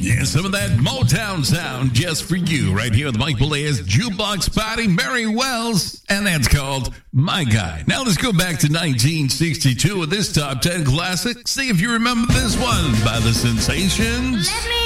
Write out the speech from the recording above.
Yeah, some of that Motown sound just for you right here with Mike Bolea's Jukebox Party, Mary Wells, and that's called My Guy. Now let's go back to 1962 with this Top 10 classic. See if you remember this one by The Sensations. Let me